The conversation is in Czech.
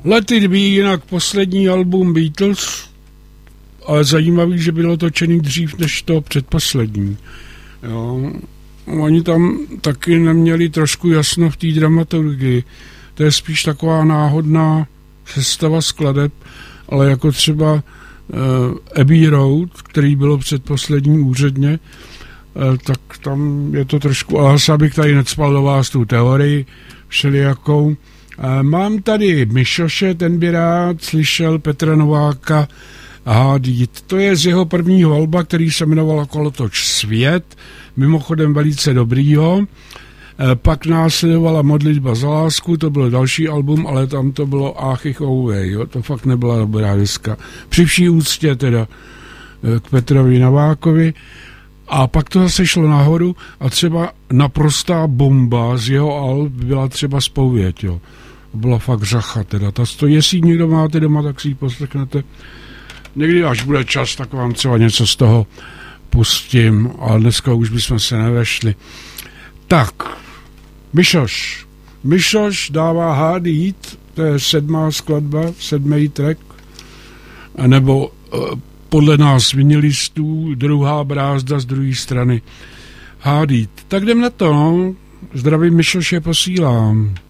Let It Be, jinak poslední album Beatles, ale zajímavý, že bylo točený dřív než to předposlední. Jo. Oni tam taky neměli trošku jasno v té dramaturgii. To je spíš taková náhodná sestava skladeb, ale jako třeba Abbey Road, který bylo předposlední úředně, tak tam je to trošku, ale zase bych tady necpal do vás tu teorii všelijakou. Mám tady Mišoše, ten by rád slyšel Petra Nováka Hádít. To je z jeho prvního alba, který se jmenoval Kolotoč svět, mimochodem velice dobrýho. Pak následovala Modlitba za lásku, to byl další album, ale tam to bylo Áchych Ouvej, jo? To fakt nebyla dobrá deska. Při vší úctě teda k Petrovi Novákovi. A pak to zase šlo nahoru a třeba naprostá bomba z jeho alb byla třeba Zpověď, jo. Byla fakt řacha teda. Jestli někdo máte doma, tak si ji poslechnete. Někdy, až bude čas, tak vám třeba něco z toho pustím, ale dneska už bychom se nevešli. Tak, Mišoš dává Hádít, to je 7. skladba, 7. track, nebo podle nás vinilistů, druhá brázda z druhé strany. Hádít. Tak jdem na to, no. Zdravím, Mišoše posílám.